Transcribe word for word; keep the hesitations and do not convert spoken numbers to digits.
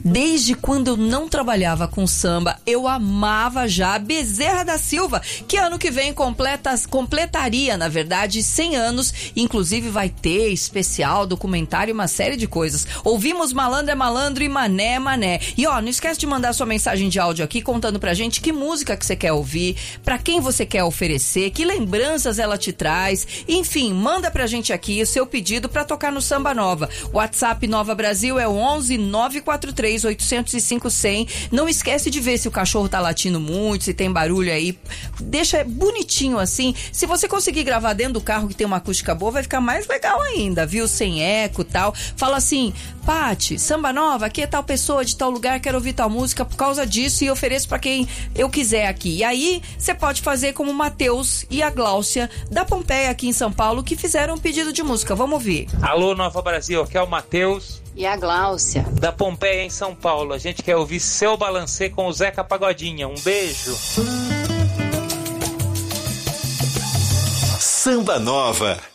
Desde quando eu não trabalhava com samba, eu amava já Bezerra da Silva, que ano que vem completa, completaria, na verdade, cem anos. Inclusive vai ter especial, documentário, uma série de coisas. Ouvimos Malandro é Malandro e Mané é Mané. E ó, não esquece de mandar sua mensagem de áudio aqui contando pra gente que música que você quer ouvir, pra quem você quer oferecer, que lembranças ela te traz. Enfim, manda pra gente aqui o seu pedido pra tocar no Samba Nova. O WhatsApp Nova Brasil é o onze nove quatro três oito zero cinco cem. Não esquece de ver se o cachorro tá latindo muito, se tem barulho aí. Deixa bonitinho assim. Se você conseguir gravar dentro do carro que tem uma acústica boa, vai ficar mais legal ainda, viu? Sem eco e tal. Fala assim: Pati, Samba Nova, aqui é tal pessoa de tal lugar, quero ouvir tal música por causa disso e ofereço pra quem eu quiser aqui. E aí, você pode fazer como o Matheus e a Gláucia da Pompeia aqui em São Paulo, que fizeram um pedido de música. Vamos ouvir. Alô, Nova Brasil, aqui é o Matheus e a Gláucia da Pompeia em São Paulo. A gente quer ouvir Seu Balancê com o Zeca Pagodinha. Um beijo. Samba Nova.